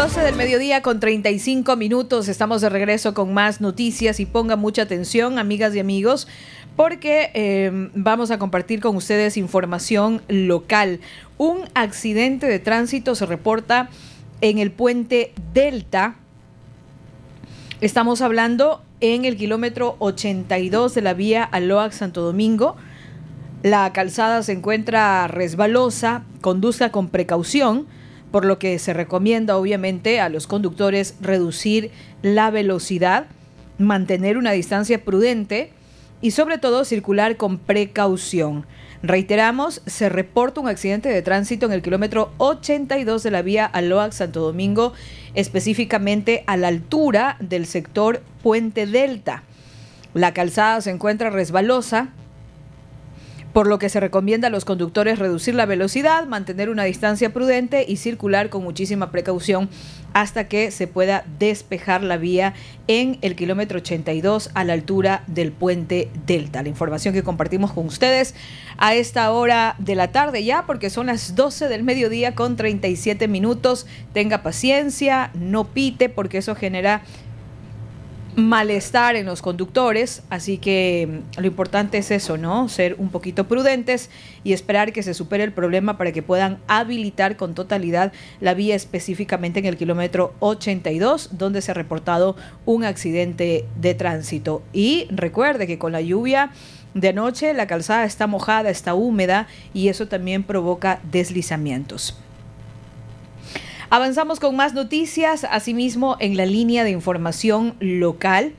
12 del mediodía con 35 minutos. Estamos de regreso con más noticias y pongan mucha atención, amigas y amigos, porque vamos a compartir con ustedes información local. Un accidente de tránsito se reporta en el puente Delta. Estamos hablando en el kilómetro 82 de la vía Aloac-Santo Domingo. La calzada se encuentra resbalosa, conduzca con precaución, por lo que se recomienda obviamente a los conductores reducir la velocidad, mantener una distancia prudente y sobre todo circular con precaución. Reiteramos, se reporta un accidente de tránsito en el kilómetro 82 de la vía Aloac-Santo Domingo, específicamente a la altura del sector Puente Delta. La calzada se encuentra resbalosa, por lo que se recomienda a los conductores reducir la velocidad, mantener una distancia prudente y circular con muchísima precaución hasta que se pueda despejar la vía en el kilómetro 82 a la altura del puente Delta. La información que compartimos con ustedes a esta hora de la tarde ya, porque son las 12 del mediodía con 37 minutos. Tenga paciencia, no pite, porque eso genera malestar en los conductores, así que lo importante es eso, ¿no? Ser un poquito prudentes y esperar que se supere el problema para que puedan habilitar con totalidad la vía, específicamente en el kilómetro 82, donde se ha reportado un accidente de tránsito. Y recuerde que con la lluvia de anoche la calzada está mojada, está húmeda y eso también provoca deslizamientos. Avanzamos con más noticias, asimismo en la línea de información local,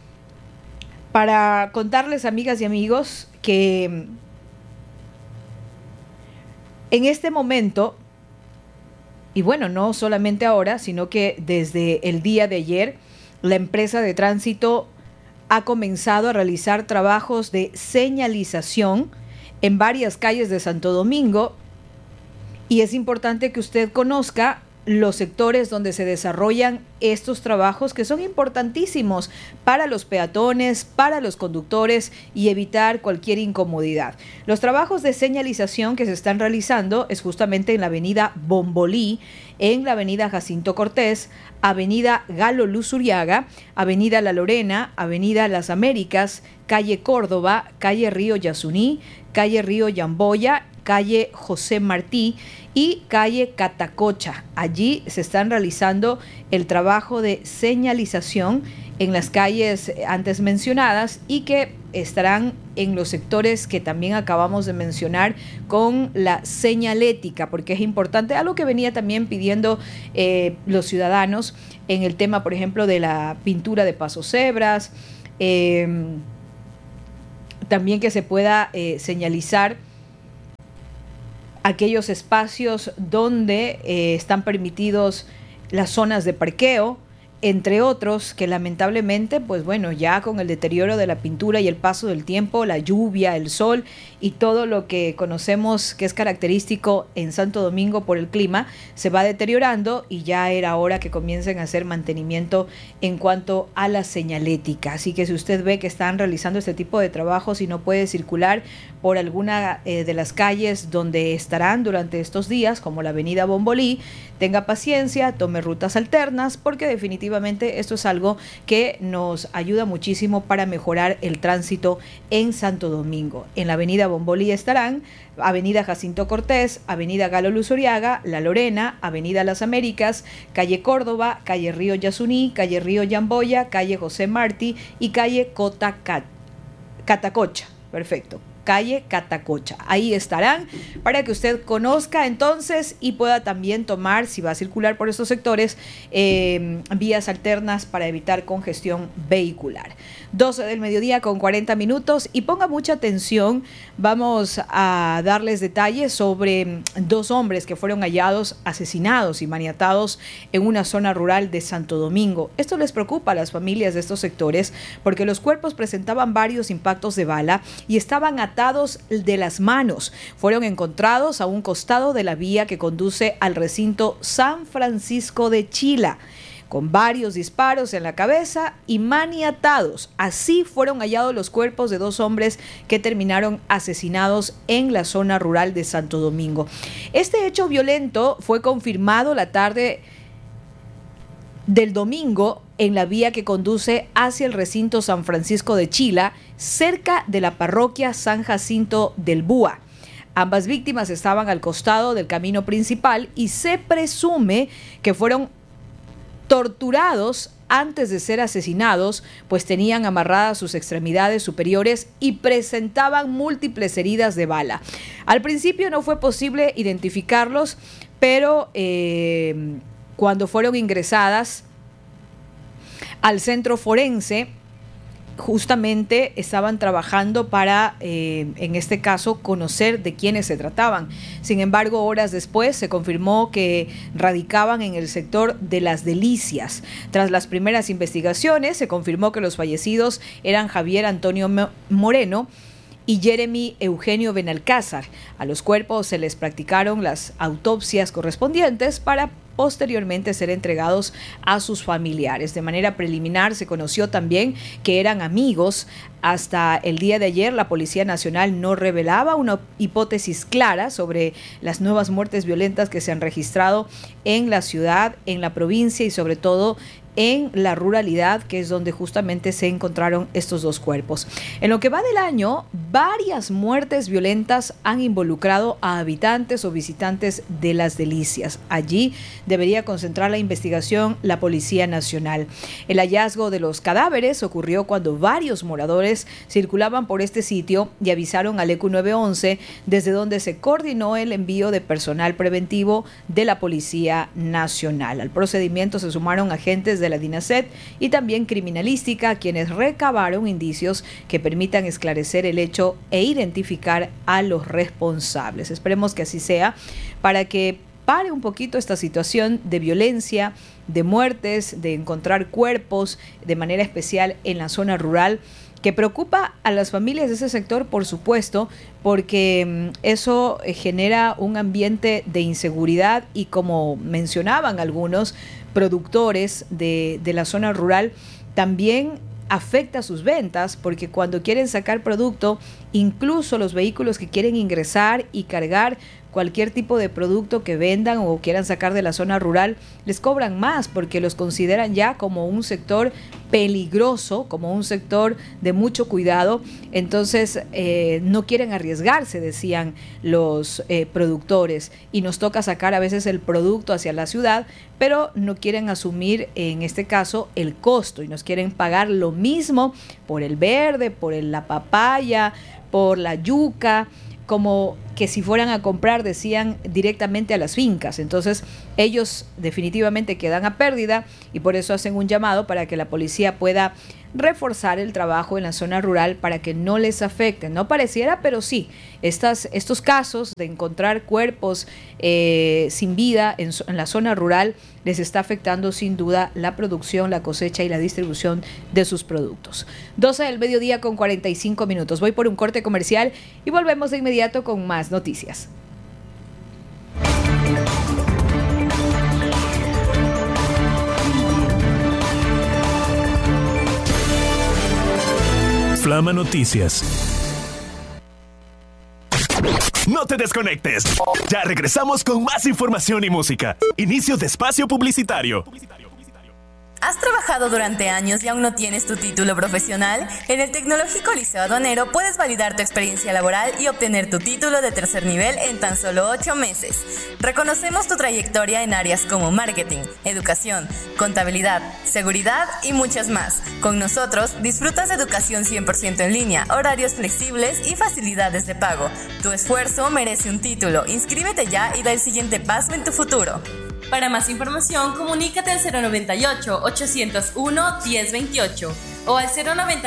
para contarles, amigas y amigos, que en este momento, y bueno, no solamente ahora, sino que desde el día de ayer, la empresa de tránsito ha comenzado a realizar trabajos de señalización en varias calles de Santo Domingo, y es importante que usted conozca los sectores donde se desarrollan estos trabajos, que son importantísimos para los peatones, para los conductores y evitar cualquier incomodidad. Los trabajos de señalización que se están realizando es justamente en la avenida Bombolí, en la avenida Jacinto Cortés, avenida Galo Luzuriaga, avenida La Lorena, avenida Las Américas, calle Córdoba, calle Río Yasuní, calle Río Yamboya, calle José Martí y calle Catacocha. Allí se están realizando el trabajo de señalización en las calles antes mencionadas y que estarán en los sectores que también acabamos de mencionar con la señalética, porque es importante, algo que venía también pidiendo los ciudadanos en el tema, por ejemplo, de la pintura de pasos cebras, también que se pueda señalizar aquellos espacios donde están permitidos las zonas de parqueo, entre otros, que lamentablemente, pues bueno, ya con el deterioro de la pintura y el paso del tiempo, la lluvia, el sol y todo lo que conocemos que es característico en Santo Domingo por el clima, se va deteriorando y ya era hora que comiencen a hacer mantenimiento en cuanto a la señalética. Así que si usted ve que están realizando este tipo de trabajos y no puede circular por alguna de las calles donde estarán durante estos días, como la avenida Bombolí, tenga paciencia, tome rutas alternas, porque definitivamente esto es algo que nos ayuda muchísimo para mejorar el tránsito en Santo Domingo. En la avenida Bombolí estarán avenida Jacinto Cortés, avenida Galo Luzuriaga, La Lorena, avenida Las Américas, calle Córdoba, calle Río Yasuní, calle Río Yamboya, calle José Martí y calle Catacocha. Perfecto. Calle Catacocha. Ahí estarán para que usted conozca entonces y pueda también tomar, si va a circular por estos sectores, vías alternas para evitar congestión vehicular. 12 del mediodía con 40 minutos y ponga mucha atención. Vamos a darles detalles sobre dos hombres que fueron hallados asesinados y maniatados en una zona rural de Santo Domingo. Esto les preocupa a las familias de estos sectores porque los cuerpos presentaban varios impactos de bala y estaban atados de las manos. Fueron encontrados a un costado de la vía que conduce al recinto San Francisco de Chila, con varios disparos en la cabeza y maniatados. Así fueron hallados los cuerpos de dos hombres que terminaron asesinados en la zona rural de Santo Domingo. Este hecho violento fue confirmado la tarde del domingo en la vía que conduce hacia el recinto San Francisco de Chila, cerca de la parroquia San Jacinto del Búa. Ambas víctimas estaban al costado del camino principal y se presume que fueron torturados antes de ser asesinados, pues tenían amarradas sus extremidades superiores y presentaban múltiples heridas de bala. Al principio no fue posible identificarlos, pero cuando fueron ingresadas al centro forense, justamente estaban trabajando para, en este caso, conocer de quiénes se trataban. Sin embargo, horas después se confirmó que radicaban en el sector de Las Delicias. Tras las primeras investigaciones, se confirmó que los fallecidos eran Javier Antonio Moreno y Jeremy Eugenio Benalcázar. A los cuerpos se les practicaron las autopsias correspondientes para posteriormente ser entregados a sus familiares. De manera preliminar se conoció también que eran amigos. Hasta el día de ayer la Policía Nacional no revelaba una hipótesis clara sobre las nuevas muertes violentas que se han registrado en la ciudad, en la provincia y sobre todo en la ruralidad, que es donde justamente se encontraron estos dos cuerpos. En lo que va del año, varias muertes violentas han involucrado a habitantes o visitantes de Las Delicias. Allí debería concentrar la investigación la Policía Nacional. El hallazgo de los cadáveres ocurrió cuando varios moradores circulaban por este sitio y avisaron al ECU 911, desde donde se coordinó el envío de personal preventivo de la Policía Nacional. Al procedimiento se sumaron agentes de la DINASET y también criminalística, quienes recabaron indicios que permitan esclarecer el hecho e identificar a los responsables. Esperemos que así sea, para que pare un poquito esta situación de violencia, de muertes, de encontrar cuerpos, de manera especial en la zona rural, que preocupa a las familias de ese sector, por supuesto, porque eso genera un ambiente de inseguridad y, como mencionaban algunos productores de la zona rural, también afecta sus ventas, porque cuando quieren sacar producto, incluso los vehículos que quieren ingresar y cargar cualquier tipo de producto que vendan o quieran sacar de la zona rural, les cobran más porque los consideran ya como un sector peligroso, como un sector de mucho cuidado. Entonces no quieren arriesgarse, decían los productores, y nos toca sacar a veces el producto hacia la ciudad, pero no quieren asumir en este caso el costo y nos quieren pagar lo mismo por el verde, por la papaya, por la yuca, como que si fueran a comprar, decían, directamente a las fincas. Entonces ellos definitivamente quedan a pérdida y por eso hacen un llamado para que la policía pueda reforzar el trabajo en la zona rural para que no les afecten. No pareciera, pero sí, estos casos de encontrar cuerpos sin vida en la zona rural les está afectando sin duda la producción, la cosecha y la distribución de sus productos. 12 del mediodía con 45 minutos. Voy por un corte comercial y volvemos de inmediato con más noticias. Flama Noticias. No te desconectes. Ya regresamos con más información y música. Inicio de espacio publicitario. ¿Has trabajado durante años y aún no tienes tu título profesional? En el Tecnológico Liceo Aduanero puedes validar tu experiencia laboral y obtener tu título de tercer nivel en tan solo 8 meses. Reconocemos tu trayectoria en áreas como marketing, educación, contabilidad, seguridad y muchas más. Con nosotros disfrutas de educación 100% en línea, horarios flexibles y facilidades de pago. Tu esfuerzo merece un título. Inscríbete ya y da el siguiente paso en tu futuro. Para más información, comunícate al 098-801-1028 o al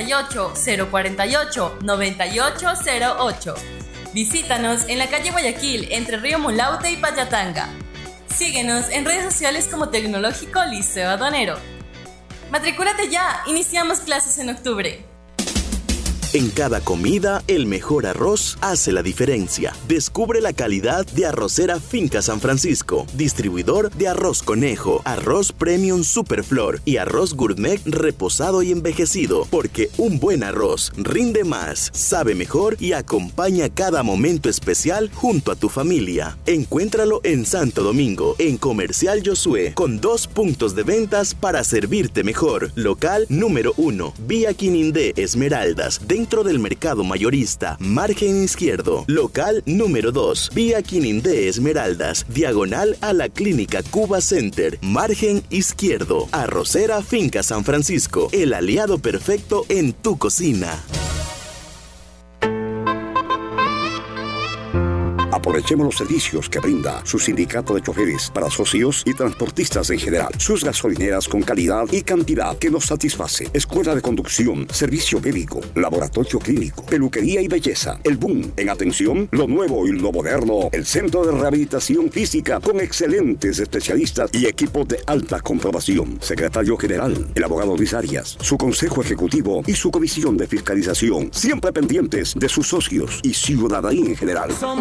098-048-9808. Visítanos en la calle Guayaquil, entre Río Mulaute y Payatanga. Síguenos en redes sociales como Tecnológico Liceo Aduanero. ¡Matricúlate ya! Iniciamos clases en octubre. En cada comida, el mejor arroz hace la diferencia. Descubre la calidad de Arrocera Finca San Francisco, distribuidor de arroz conejo, arroz premium superflor y arroz gourmet reposado y envejecido, porque un buen arroz rinde más, sabe mejor y acompaña cada momento especial junto a tu familia. Encuéntralo en Santo Domingo, en Comercial Josué, con 2 puntos de ventas para servirte mejor. Local número 1, Vía Quinindé Esmeraldas, dentro del mercado mayorista, margen izquierdo. Local número 2, Vía Quinindé Esmeraldas, diagonal a la Clínica Cuba Center, margen izquierdo. Arrocera Finca San Francisco, el aliado perfecto en tu cocina. Aprovechemos los servicios que brinda su sindicato de choferes para socios y transportistas en general. Sus gasolineras con calidad y cantidad que nos satisface. Escuela de conducción, servicio médico, laboratorio clínico, peluquería y belleza. El boom en atención, lo nuevo y lo moderno. El centro de rehabilitación física con excelentes especialistas y equipos de alta comprobación. Secretario general, el abogado Luis Arias, su consejo ejecutivo y su comisión de fiscalización. Siempre pendientes de sus socios y ciudadanía en general.